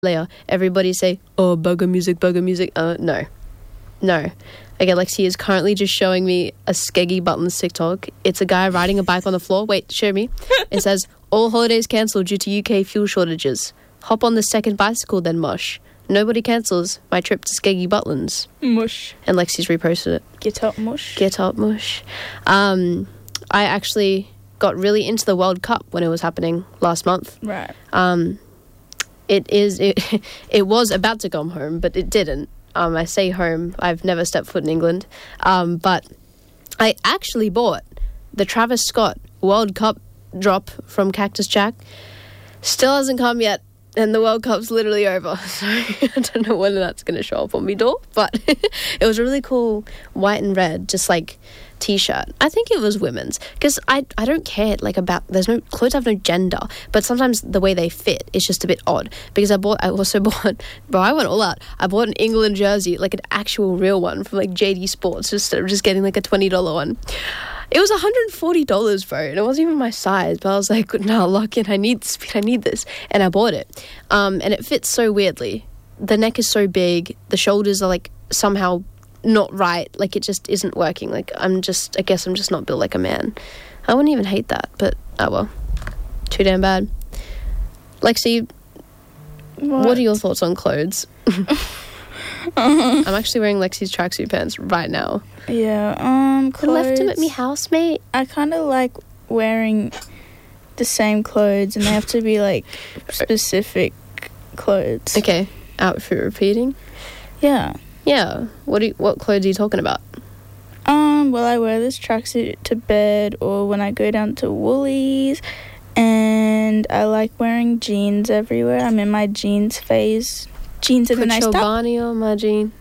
later. Everybody say, oh, bugger music, bugger music. No. Okay, Lexi is currently just showing me a Skeggy Buttons TikTok. It's a guy riding a bike on the floor. Wait, show me. It says, all holidays cancelled due to UK fuel shortages. Hop on the second bicycle then, mush. Nobody cancels my trip to Skeggy Buttons. Mush. And Lexi's reposted it. Get up, mush. Get up, mush. I actually got really into the World Cup when it was happening last month. Right. It was about to come home, but it didn't. I say home. I've never stepped foot in England. But I actually bought the Travis Scott World Cup drop from Cactus Jack. Still hasn't come yet. And the World Cup's literally over. So I don't know when that's going to show up on my door. But it was a really cool white and red, just like t-shirt. I think it was women's. Because I don't care about, clothes have no gender. But sometimes the way they fit is just a bit odd. Because I also bought, bro, I went all out. I bought an England jersey, like an actual real one from JD Sports, instead of just getting a $20 one. It was $140, bro, and it wasn't even my size, but I was like, no, lock in, I need this, and I bought it. And it fits so weirdly. The neck is so big, the shoulders are, somehow not right, it just isn't working. I guess I'm just not built like a man. I wouldn't even hate that, but, oh well. Too damn bad. Lexi, what are your thoughts on clothes? I'm actually wearing Lexi's tracksuit pants right now. Yeah, clothes. I left him at me housemate. I kind of like wearing the same clothes, and they have to be specific clothes. Okay, outfit repeating. Yeah. What clothes are you talking about? Well, I wear this tracksuit to bed, or when I go down to Woolies, and I like wearing jeans everywhere. I'm in my jeans phase. Jeans are the nice stuff. Put your Barney on my jeans.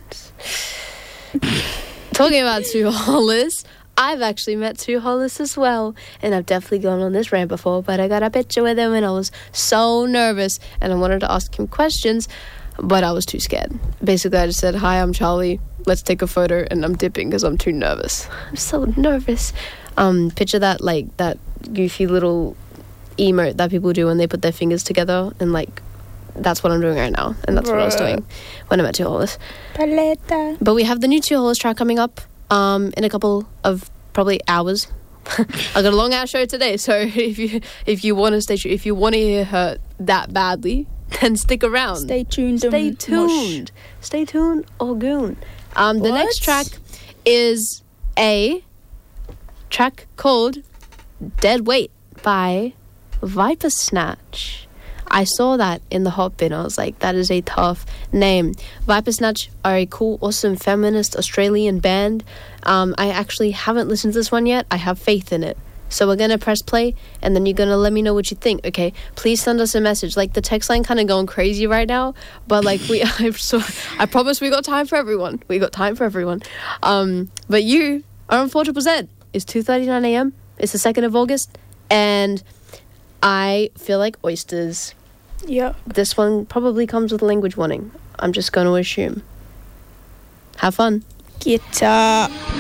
Talking about Sue Hollis, I've actually met Sue Hollis as well, and I've definitely gone on this rant before, but I got a picture with him and I was so nervous, and I wanted to ask him questions, but I was too scared. Basically, I just said, hi, I'm Charlie, let's take a photo, and I'm dipping because I'm too nervous. I'm so nervous. Picture that, that goofy little emote that people do when they put their fingers together, and that's what I'm doing right now, and that's what I was doing when I met Two Hollis. Paleta. But we have the new Two Hollis track coming up in a couple of probably hours. I got a long ass show today, so if you want to hear her that badly, then stick around. Stay tuned. Stay tuned or goon. The next track is a track called Dead Weight by Viper Snatch. I saw that in the hot bin. I was like, that is a tough name. Viper Snatch are a cool, awesome feminist Australian band. I actually haven't listened to this one yet. I have faith in it. So we're going to press play, and then you're going to let me know what you think, okay? Please send us a message. The text line kind of going crazy right now, but I promise we got time for everyone. But you are on 4 Z. It's 2:39 a.m. It's the 2nd of August, and I feel like oysters. Yeah. This one probably comes with a language warning. I'm just going to assume. Have fun. Get up.